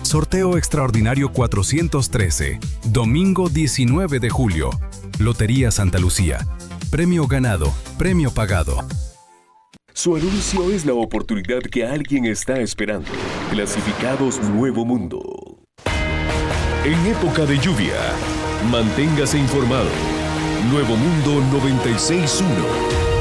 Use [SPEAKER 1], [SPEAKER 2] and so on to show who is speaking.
[SPEAKER 1] Sorteo extraordinario 413, domingo 19 de julio. Lotería Santa Lucía. Premio ganado, premio pagado.
[SPEAKER 2] Su anuncio es la oportunidad que alguien está esperando. Clasificados Nuevo Mundo. En época de lluvia, manténgase informado. Nuevo Mundo 96.1.